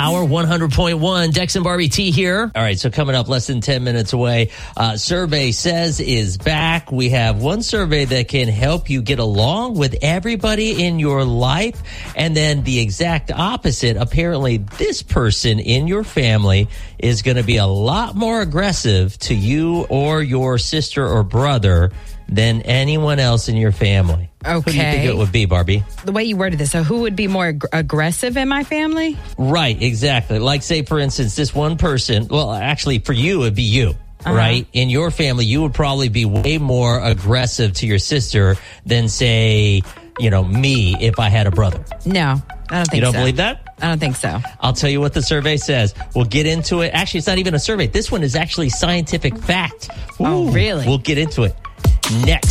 Power 100.1. Dex and Barbie T here. All right, so coming up less than 10 minutes away, Survey Says is back. We have one survey that can help you get along with everybody in your life. And then the exact opposite. Apparently, this person in your family is going to be a lot more aggressive to you or your sister or brother than anyone else in your family. Okay. Who do you think it would be, Barbie? The way you worded this, so who would be more aggressive in my family? Right, exactly. Like, say, for instance, this one person, well, actually, for you, it'd be you, right? In your family, you would probably be way more aggressive to your sister than, say, me if I had a brother. No, I don't think so. You don't believe that? I don't think so. I'll tell you what the survey says. We'll get into it. Actually, it's not even a survey. This one is actually scientific fact. Oh, really? We'll get into it next.